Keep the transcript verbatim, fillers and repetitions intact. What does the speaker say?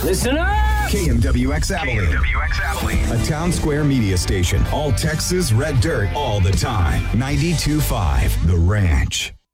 Listen up! K M W X Abilene. K M W X Abilene. A Town Square media station. All Texas red dirt all the time. ninety-two point five The Ranch.